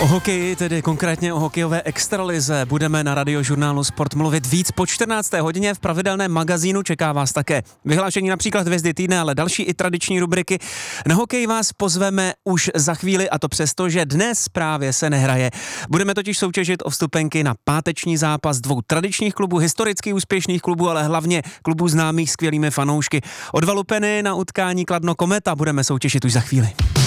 O hokeji, tedy konkrétně o hokejové extralize, budeme na Radiožurnálu Sport mluvit víc po 14. hodině. V pravidelném magazínu čeká vás také vyhlášení například hvězdy týdne, ale další i tradiční rubriky. Na hokej vás pozveme už za chvíli, a to přesto, že dnes právě se nehraje. Budeme totiž soutěžit o vstupenky na páteční zápas dvou tradičních klubů, historicky úspěšných klubů, ale hlavně klubů známých skvělými fanoušky. O 2 lupeny na utkání Kladno Kometa budeme soutěžit už za chvíli.